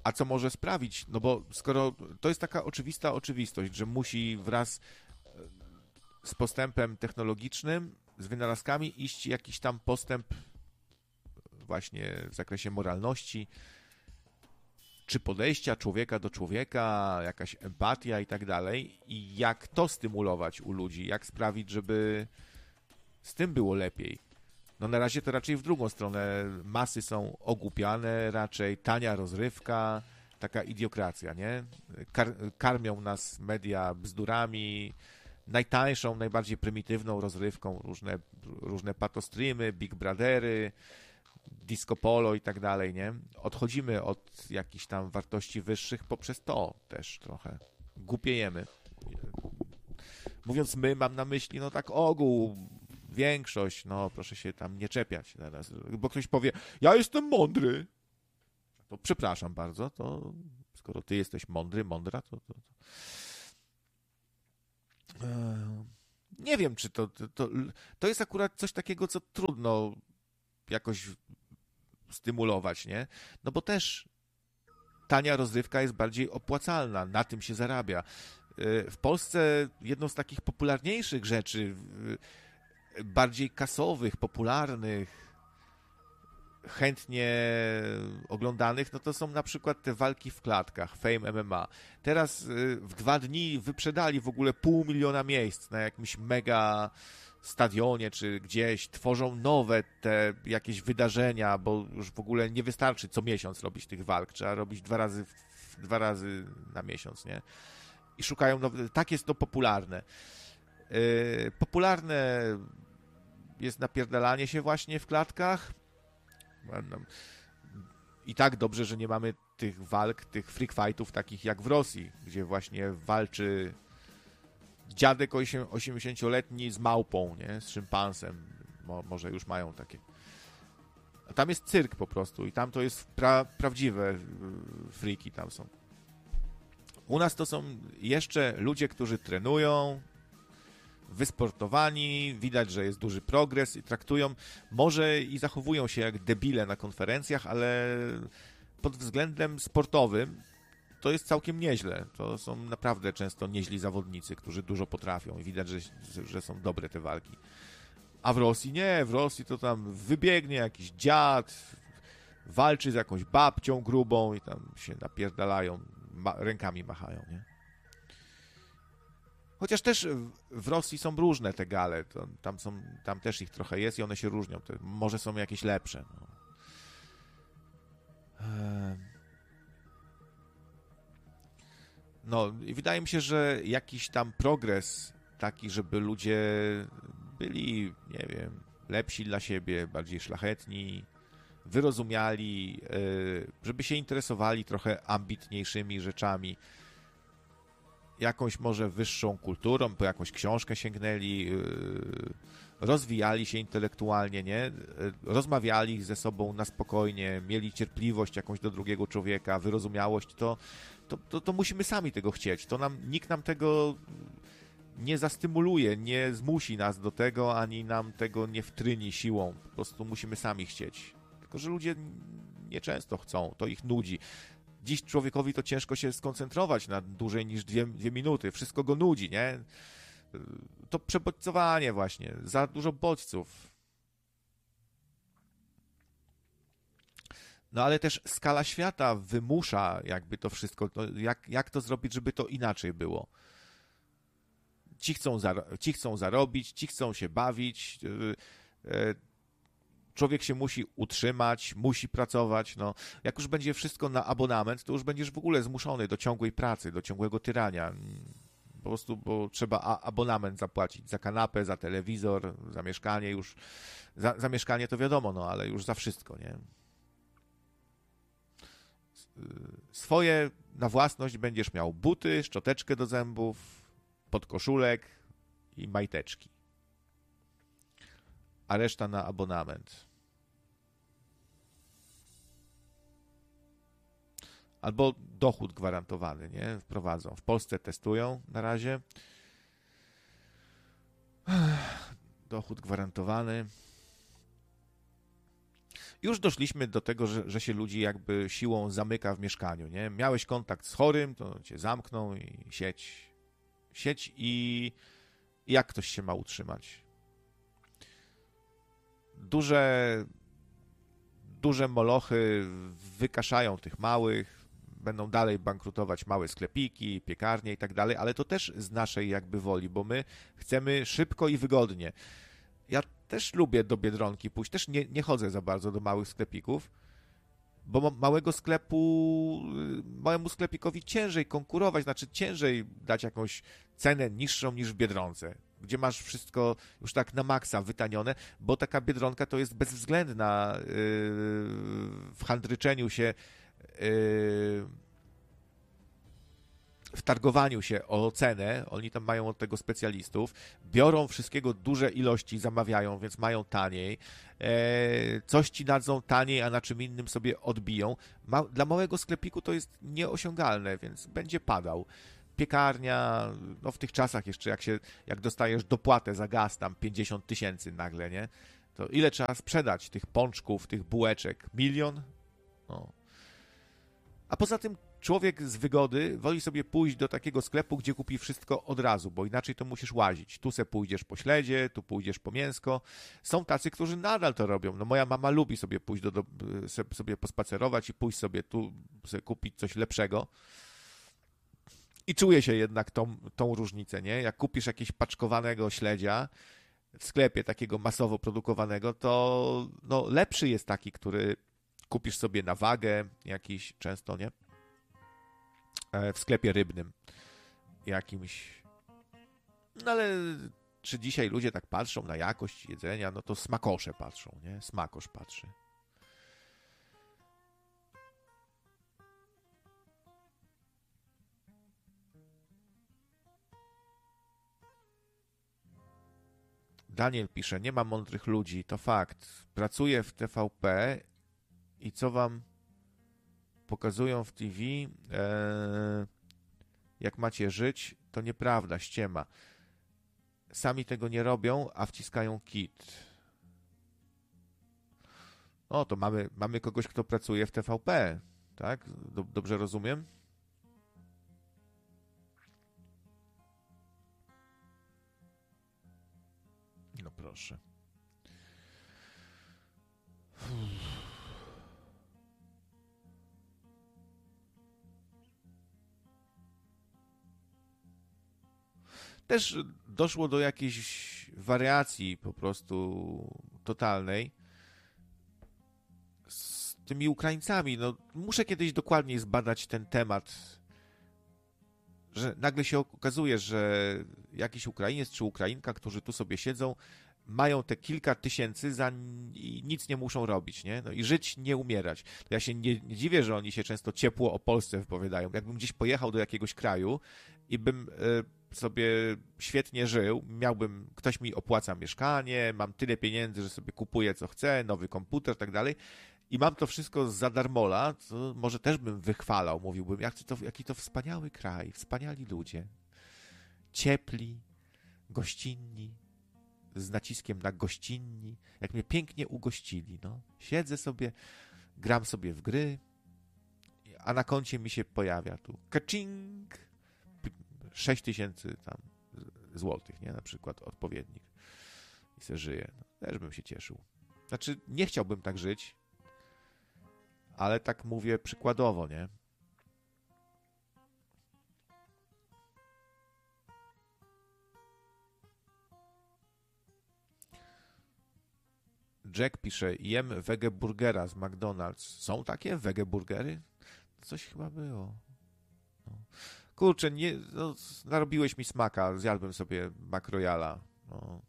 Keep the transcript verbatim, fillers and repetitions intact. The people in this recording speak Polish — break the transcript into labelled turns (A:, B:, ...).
A: A co może sprawić? No bo skoro to jest taka oczywista oczywistość, że musi wraz z postępem technologicznym, z wynalazkami iść jakiś tam postęp właśnie w zakresie moralności, czy podejścia człowieka do człowieka, jakaś empatia i tak dalej. I jak to stymulować u ludzi? Jak sprawić, żeby z tym było lepiej? No na razie to raczej w drugą stronę. Masy są ogłupiane, raczej tania rozrywka, taka idiokracja, nie? Kar karmią nas media bzdurami, najtańszą, najbardziej prymitywną rozrywką, różne, różne patostreamy, Big Brothery, disco polo i tak dalej, nie? Odchodzimy od jakichś tam wartości wyższych poprzez to też trochę. Głupiejemy. Mówiąc my, mam na myśli, no tak ogół, większość, no proszę się tam nie czepiać teraz, bo ktoś powie, ja jestem mądry. To przepraszam bardzo, to skoro ty jesteś mądry, mądra, to... to, to... Nie wiem, czy to, to... To jest akurat coś takiego, co trudno jakoś stymulować, nie? No bo też tania rozrywka jest bardziej opłacalna, na tym się zarabia. W Polsce jedną z takich popularniejszych rzeczy, bardziej kasowych, popularnych, chętnie oglądanych, no to są na przykład te walki w klatkach, Fame M M A. Teraz w dwa dni wyprzedali w ogóle pół miliona miejsc na jakimś mega stadionie czy gdzieś, tworzą nowe te jakieś wydarzenia, bo już w ogóle nie wystarczy co miesiąc robić tych walk, trzeba robić dwa razy, dwa razy na miesiąc, nie? I szukają nowych, tak jest to popularne. Yy, popularne jest napierdalanie się właśnie w klatkach. I tak dobrze, że nie mamy tych walk, tych freak fightów takich jak w Rosji, gdzie właśnie walczy dziadek osiemdziesięcioletni z małpą, nie? Z szympansem. Mo, może już mają takie. A tam jest cyrk po prostu i tam to jest pra, prawdziwe freaki tam są. U nas to są jeszcze ludzie, którzy trenują, wysportowani, widać, że jest duży progres i traktują, może i zachowują się jak debile na konferencjach, ale pod względem sportowym to jest całkiem nieźle. To są naprawdę często nieźli zawodnicy, którzy dużo potrafią i widać, że, że są dobre te walki. A w Rosji nie, w Rosji to tam wybiegnie jakiś dziad, walczy z jakąś babcią grubą i tam się napierdalają, ma, rękami machają, nie? Chociaż też w Rosji są różne te gale, to tam, są, tam też ich trochę jest i one się różnią. To może są jakieś lepsze. No. no i wydaje mi się, że jakiś tam progres taki, żeby ludzie byli, nie wiem, lepsi dla siebie, bardziej szlachetni, wyrozumiali, żeby się interesowali trochę ambitniejszymi rzeczami, jakąś może wyższą kulturą, po jakąś książkę sięgnęli, rozwijali się intelektualnie, nie? Rozmawiali ze sobą na spokojnie, mieli cierpliwość jakąś do drugiego człowieka, wyrozumiałość, to, to, to, to musimy sami tego chcieć. To nam, nikt nam tego nie zastymuluje, nie zmusi nas do tego, ani nam tego nie wtryni siłą. Po prostu musimy sami chcieć. Tylko że ludzie nieczęsto chcą, to ich nudzi. Dziś człowiekowi to ciężko się skoncentrować na dłużej niż dwie, dwie minuty. Wszystko go nudzi, nie? To przebodźcowanie właśnie. Za dużo bodźców. No ale też skala świata wymusza jakby to wszystko. No, jak, jak to zrobić, żeby to inaczej było? Ci chcą, zaro- ci chcą zarobić, ci chcą się bawić. Yy, yy, Człowiek się musi utrzymać, musi pracować. No, jak już będzie wszystko na abonament, to już będziesz w ogóle zmuszony do ciągłej pracy, do ciągłego tyrania. Po prostu, bo trzeba abonament zapłacić za kanapę, za telewizor, za mieszkanie już. Za, za mieszkanie to wiadomo, no ale już za wszystko, nie? Swoje na własność będziesz miał buty, szczoteczkę do zębów, podkoszulek i majteczki. A reszta na abonament. Albo dochód gwarantowany, nie? Wprowadzą. W Polsce testują na razie. Dochód gwarantowany. Już doszliśmy do tego, że, że się ludzi jakby siłą zamyka w mieszkaniu, nie? Miałeś kontakt z chorym, to cię zamkną i sieć. Sieć i jak ktoś się ma utrzymać? Duże, duże molochy wykaszają tych małych, będą dalej bankrutować małe sklepiki, piekarnie i tak dalej, ale to też z naszej jakby woli, bo my chcemy szybko i wygodnie. Ja też lubię do Biedronki pójść, też nie, nie chodzę za bardzo do małych sklepików, bo małego sklepu, małemu sklepikowi ciężej konkurować, znaczy ciężej dać jakąś cenę niższą niż w Biedronce, gdzie masz wszystko już tak na maksa wytanione, bo taka Biedronka to jest bezwzględna yy, w handryczeniu się, yy, w targowaniu się o cenę, oni tam mają od tego specjalistów, biorą wszystkiego duże ilości, zamawiają, więc mają taniej, e, coś ci dadzą taniej, a na czym innym sobie odbiją. Ma, dla małego sklepiku to jest nieosiągalne, więc będzie padał. Piekarnia, no w tych czasach jeszcze, jak się, jak dostajesz dopłatę za gaz, tam pięćdziesiąt tysięcy nagle, nie? To ile trzeba sprzedać tych pączków, tych bułeczek? Milion? No. A poza tym człowiek z wygody woli sobie pójść do takiego sklepu, gdzie kupi wszystko od razu, bo inaczej to musisz łazić. Tu se pójdziesz po śledzie, tu pójdziesz po mięsko. Są tacy, którzy nadal to robią. No moja mama lubi sobie pójść do, do sobie pospacerować i pójść sobie tu sobie kupić coś lepszego. I czuje się jednak tą, tą różnicę, nie? Jak kupisz jakiegoś paczkowanego śledzia w sklepie takiego masowo produkowanego, to no, lepszy jest taki, który kupisz sobie na wagę jakiś często, nie? W sklepie rybnym jakimś. No ale czy dzisiaj ludzie tak patrzą na jakość jedzenia? No to smakosze patrzą, nie? Smakosz patrzy. Daniel pisze, nie ma mądrych ludzi, to fakt. Pracuję w T V P i co wam pokazują w T V, e, jak macie żyć, to nieprawda, ściema. Sami tego nie robią, a wciskają kit. O, to mamy, mamy kogoś, kto pracuje w T V P, tak? Dobrze rozumiem? No proszę. Też doszło do jakiejś wariacji po prostu totalnej z tymi Ukraińcami. No, muszę kiedyś dokładniej zbadać ten temat, że nagle się okazuje, że jakiś Ukrainiec czy Ukrainka, którzy tu sobie siedzą, mają te kilka tysięcy za i nic nie muszą robić, nie? No i żyć, nie umierać. To ja się nie, nie dziwię, że oni się często ciepło o Polsce wypowiadają. Jakbym gdzieś pojechał do jakiegoś kraju i bym y, sobie świetnie żył, miałbym, ktoś mi opłaca mieszkanie, mam tyle pieniędzy, że sobie kupuję co chcę, nowy komputer i tak dalej, i mam to wszystko za darmola, to może też bym wychwalał, mówiłbym, jak to, jaki to wspaniały kraj, wspaniali ludzie, ciepli, gościnni, z naciskiem na gościnni, jak mnie pięknie ugościli, no. Siedzę sobie, gram sobie w gry, a na koncie mi się pojawia tu kaczing, sześć tysięcy tam złotych, nie, na przykład odpowiednik i se żyję, no, też bym się cieszył. Znaczy, nie chciałbym tak żyć, ale tak mówię przykładowo, nie? Jack pisze, jem wegeburgera z McDonald's. Są takie wegeburgery? Coś chyba było. No. Kurczę, nie, no, narobiłeś mi smaka, zjadłbym sobie makrojala. No.